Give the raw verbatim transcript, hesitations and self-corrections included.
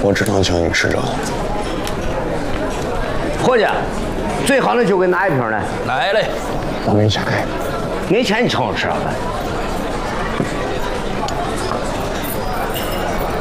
我只能请你吃这个。 伙计，最好的酒给哪一瓶呢？ 来嘞， 我没钱。 没钱你请我吃啥饭？